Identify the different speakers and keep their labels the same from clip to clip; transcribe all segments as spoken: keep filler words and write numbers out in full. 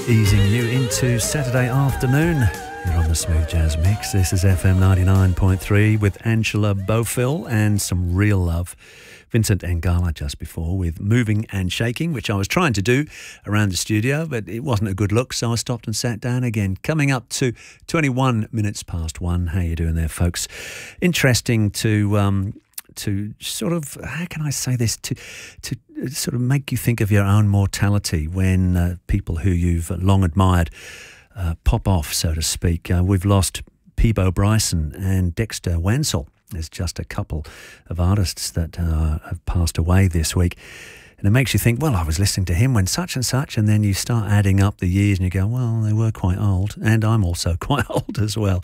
Speaker 1: Easing you into Saturday afternoon. You're on the Smooth Jazz Mix. This is F M ninety-nine point three with Angela Bofill and some real love. Vincent Angala just before with Moving and Shaking, which I was trying to do around the studio, but it wasn't a good look, so I stopped and sat down again. Coming up to twenty-one minutes past one. How you doing there, folks? Interesting to... Um, to sort of, how can I say this, to to sort of make you think of your own mortality when uh, people who you've long admired uh, pop off, so to speak. Uh, we've lost Peabo Bryson and Dexter Wansel. There's just a couple of artists that uh, have passed away this week. And it makes you think, well, I was listening to him when such and such, and then you start adding up the years and you go, well, they were quite old, and I'm also quite old as well.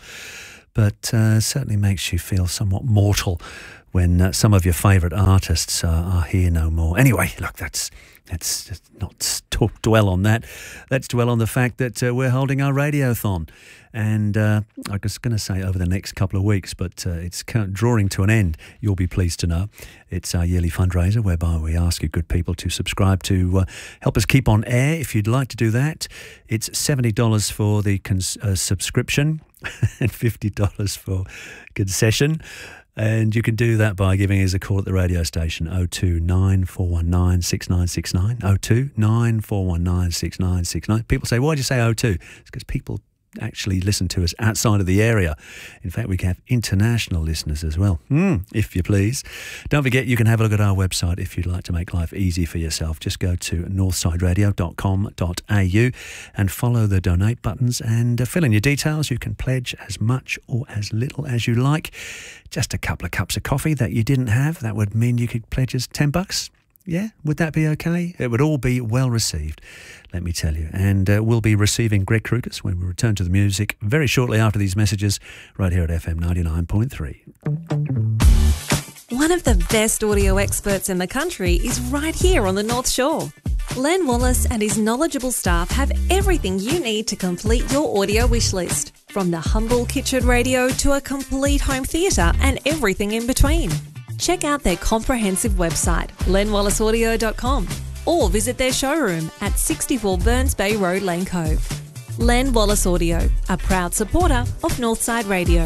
Speaker 1: But uh, certainly makes you feel somewhat mortal when uh, some of your favourite artists uh, are here no more. Anyway, look, that's let's just not talk, dwell on that. Let's dwell on the fact that uh, we're holding our radiothon. And uh, I was going to say over the next couple of weeks, but uh, it's kind of drawing to an end, you'll be pleased to know. It's our yearly fundraiser whereby we ask you good people to subscribe to uh, help us keep on air. If you'd like to do that, it's seventy dollars for the cons- uh, subscription and fifty dollars for concession. And you can do that by giving us a call at the radio station, oh two nine four one nine six nine six nine, oh two nine four one nine six nine six nine. People say, why'd you say oh two? It's because people actually listen to us outside of the area. In fact, we have international listeners as well, mm, if you please. Don't forget, you can have a look at our website if you'd like to make life easy for yourself. Just go to northside radio dot com dot a u and follow the donate buttons and uh, fill in your details. You can pledge as much or as little as you like. Just a couple of cups of coffee that you didn't have, that would mean you could pledge us ten bucks. Yeah, would that be okay? It would all be well received, let me tell you. And uh, we'll be receiving Greg Krukas when we return to the music very shortly after these messages right here at F M ninety-nine point three.
Speaker 2: One of the best audio experts in the country is right here on the North Shore. Len Wallace and his knowledgeable staff have everything you need to complete your audio wish list, from the humble kitchen radio to a complete home theatre and everything in between. Check out their comprehensive website, len wallace audio dot com, or visit their showroom at sixty-four Burns Bay Road, Lane Cove. Len Wallace Audio, a proud supporter of Northside Radio.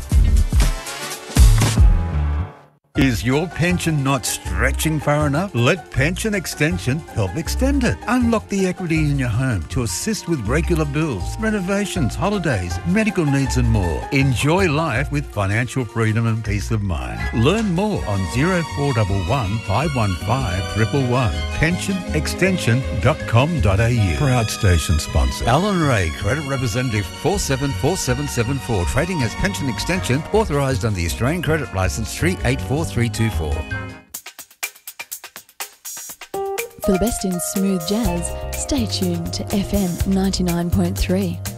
Speaker 3: Is your pension not stretching far enough? Let Pension Extension help extend it. Unlock the equity in your home to assist with regular bills, renovations, holidays, medical needs and more. Enjoy life with financial freedom and peace of mind. Learn more on oh four one one, five one five, one one one. pension extension dot com dot a u. Proud station sponsor. Alan Ray, Credit Representative four seven four seven seven four. Trading as Pension Extension, authorised under the Australian Credit Licence three eight four three two four.
Speaker 4: For the best in smooth jazz, stay tuned to F M ninety-nine point three.